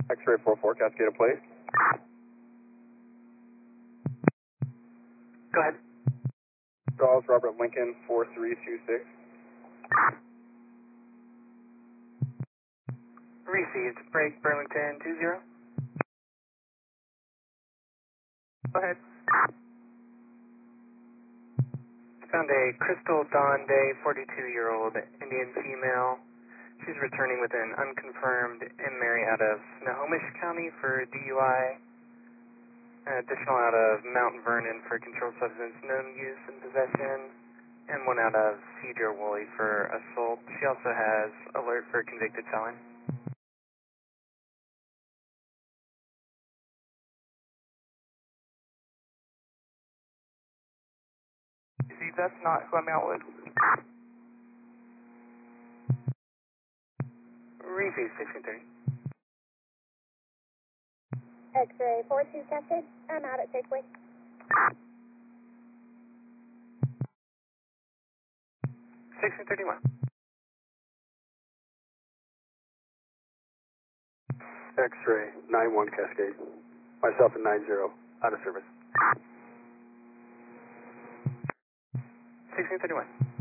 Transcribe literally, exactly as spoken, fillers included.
X-ray four four, Cascade of Place. Go ahead. Charles Robert Lincoln four three two six. Received. Break Burlington two zero. Go ahead. Found a Crystal Dawn Day forty-two-year-old Indian female. She's returning with an unconfirmed M. Mary out of Snohomish County for D U I. An additional out of Mount Vernon for controlled substance known use and possession. And one out of Cedar Woolley for assault. She also has alert for convicted felon. You see, that's not who I'm out with. Received. sixteen thirty. X-ray four two Cascade. I'm out at Safeway. sixteen thirty-one. X-ray nine one, Cascade. Myself in nine zero, out of service. sixteen thirty-one.